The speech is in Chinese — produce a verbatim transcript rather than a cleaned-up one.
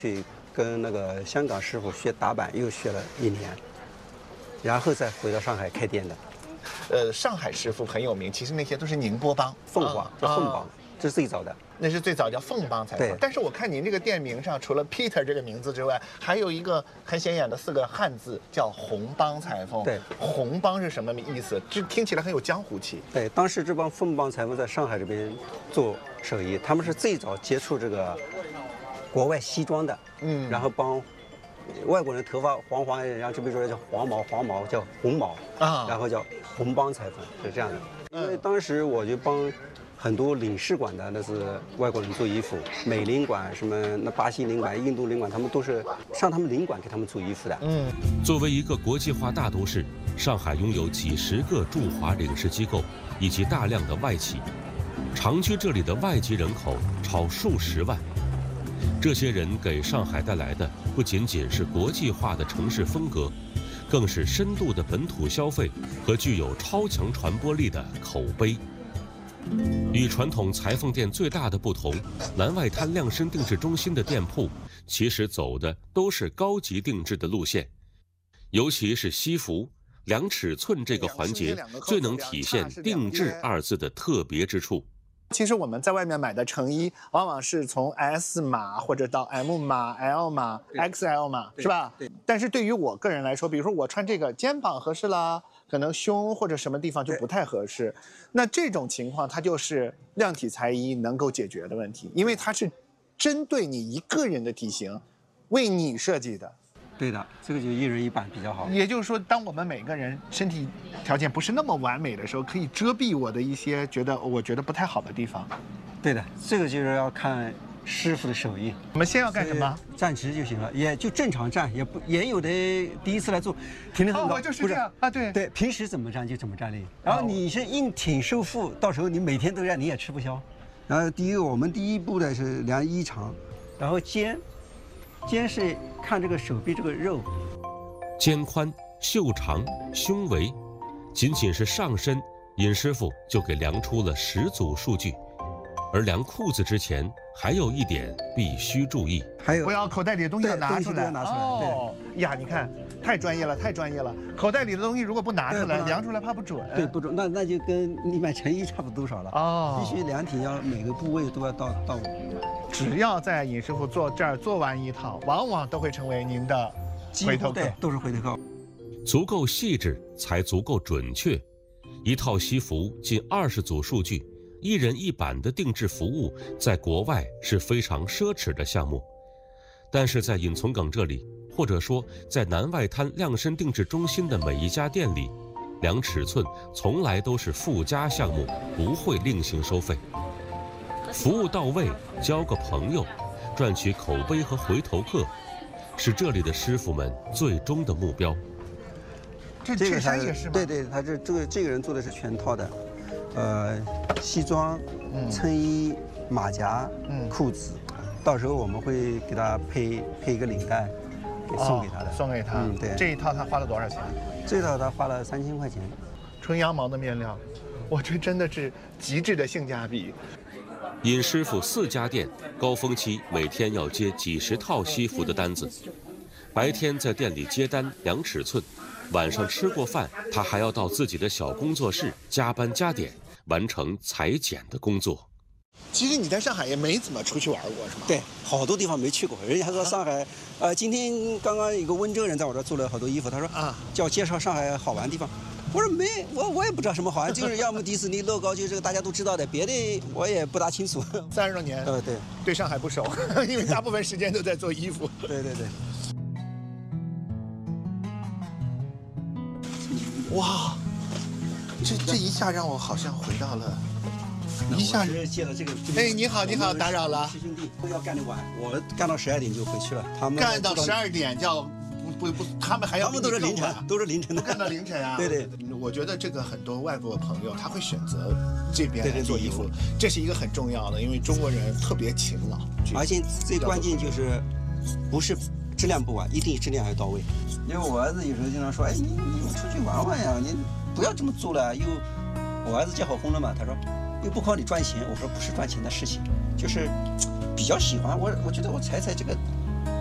去跟那个香港师傅学打板，又学了一年，然后再回到上海开店的。 呃，上海师傅很有名，其实那些都是宁波帮、 凤凰，叫凤帮，这是最早的。 那是最早叫凤帮裁缝。 对。 但是我看您这个店名上，除了 Peter 这个名字之外，还有一个很显眼的四个汉字，叫红帮裁缝。 对。 红帮是什么意思？这听起来很有江湖气。 对，当时这帮凤帮裁缝在上海这边做手艺，他们是最早接触这个国外西装的。嗯。然后帮外国人头发黄黄，然后这边说叫黄毛，黄毛叫红毛啊，然后叫红帮裁缝，是这样的。因为当时我就帮很多领事馆的那是外国人做衣服，美领馆什么那巴西领馆、印度领馆，他们都是上他们领馆给他们做衣服的。 嗯，作为一个国际化大都市，上海拥有几十个驻华领事机构以及大量的外企，常居这里的外籍人口超数十万。这些人给上海带来的不仅仅是国际化的城市风格，更是深度的本土消费和具有超强传播力的口碑。与传统裁缝店最大的不同，南外滩量身定制中心的店铺其实走的都是高级定制的路线，尤其是西服量尺寸这个环节，最能体现定制二字的特别之处。 其实我们在外面买的成衣，往往是从 S 码或者到 M 码、L 码、X L 码，是吧？对。但是对于我个人来说，比如说我穿这个肩膀合适啦，可能胸或者什么地方就不太合适。那这种情况，它就是量体裁衣能够解决的问题，因为它是针对你一个人的体型，为你设计的。 对的，这个就一人一版比较好。 也就是说，当我们每个人身体条件不是那么完美的时候，可以遮蔽我的一些觉得我觉得不太好的地方。 对的，这个就是要看师傅的手艺。 我们先要干什么？ 站直就行了，也就正常站，也不也有的第一次来做，挺得很高。 哦，就是这样啊，对对，平时怎么站就怎么站立。然后你是硬挺瘦腹，到时候你每天都站，你也吃不消。然后第一个，我们第一步呢是量衣长，然后肩。肩是看这个手臂这个肉， 肩宽、袖长、胸围，仅仅是上身，尹师傅就给量出了十组数据。而量裤子之前，还有一点必须注意， 还有不要口袋里的东西要拿出来。 拿出来。哦呀，你看，太专业了，太专业了。口袋里的东西如果不拿出来，量出来怕不准。 对，不准，那那就跟你买成衣差不多多少了。哦，必须量体要每个部位都要到到位。 只要在尹师傅做这儿做完一套，往往都会成为您的回头客， 都是回头客。 足够细致才足够准确。一套西服近二十组数据，一人一版的定制服务，在国外是非常奢侈的项目，但是在尹从耿这里，或者说在南外滩量身定制中心的每一家店里，量尺寸从来都是附加项目，不会另行收费。服务到位，交个朋友，赚取口碑和回头客，是这里的师傅们最终的目标。 这衬衫也是吗？ 对对，他这这个这个人做的是全套的，呃，西装、衬衣、马甲、裤子，到时候我们会给他配配一个领带，给送给他的。 送给他。嗯，对。这一套他花了多少钱？ 这一套他花了三千块钱。 纯羊毛的面料，我这真的是极致的性价比。 尹师傅四家店，高峰期每天要接几十套西服的单子，白天在店里接单量尺寸，晚上吃过饭，他还要到自己的小工作室加班加点，完成裁剪的工作。 其实你在上海也没怎么出去玩过，是吗？ 对，好多地方没去过。人家说上海，呃，今天刚刚有个温州人在我这做了好多衣服，他说啊，叫介绍上海好玩的地方。我说没，我我也不知道什么好玩，就是要么迪士尼、乐高，就是这个大家都知道的，别的我也不大清楚。 三十多年， 呃，对， 对上海不熟，因为大部分时间都在做衣服。 对对对。 哇，这这一下让我好像回到了，一下是借了这个。 哎，你好，你好，打扰了。 师兄弟都要干得晚，我干到十二点就回去了，他们干到十二点叫。不不，他们还要他们都是凌晨，都是凌晨的， 干到凌晨啊！ 对对， 我觉得这个很多外国朋友他会选择这边来做衣服，这是一个很重要的，因为中国人特别勤劳， 而且最关键就是不是质量不完，一定质量要到位。因为我儿子有时候经常说，哎，你你出去玩玩呀，你不要这么做了。又我儿子结好婚了嘛，他说又不靠你赚钱，我说不是赚钱的事情，就是比较喜欢我，我觉得我裁裁这个。